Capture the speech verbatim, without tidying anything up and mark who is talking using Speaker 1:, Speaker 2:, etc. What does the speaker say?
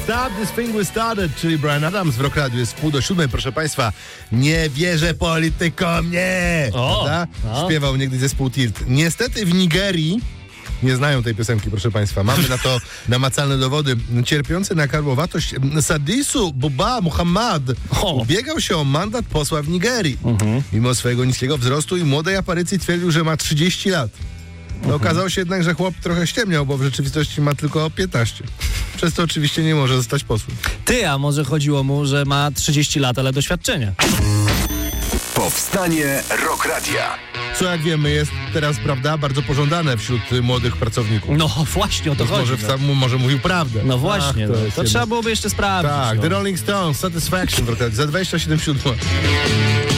Speaker 1: Start This Thing We Started, czyli Bryan Adams w Rock Radio. Jest pół do siódmej, proszę państwa. Nie wierzę politykom, nie!
Speaker 2: O,
Speaker 1: no. Śpiewał niegdyś zespół Tilt. Niestety w Nigerii nie znają tej piosenki, proszę państwa. Mamy na to namacalne dowody. Cierpiący na karłowatość Sadisu Buba Muhammad o. ubiegał się o mandat posła w Nigerii. Uh-huh. Mimo swojego niskiego wzrostu i młodej aparycji twierdził, że ma trzydzieści lat. No, okazało się jednak, że chłop trochę ściemniał, bo w rzeczywistości ma tylko piętnaście. Przez to oczywiście nie może zostać posłem.
Speaker 2: Ty, a może chodziło mu, że ma trzydzieści lat, ale doświadczenia.
Speaker 3: Powstanie Rock Radia.
Speaker 1: Co, jak wiemy, jest teraz, prawda, bardzo pożądane wśród młodych pracowników.
Speaker 2: No właśnie o to
Speaker 1: Już
Speaker 2: chodzi.
Speaker 1: Może,
Speaker 2: no.
Speaker 1: w, może mówił prawdę.
Speaker 2: No właśnie,
Speaker 1: Ach, to,
Speaker 2: no. to trzeba byłoby jeszcze sprawdzić.
Speaker 1: Tak,
Speaker 2: no.
Speaker 1: The Rolling Stones, Satisfaction w Rock Radio, za dwadzieścia siedem siódma.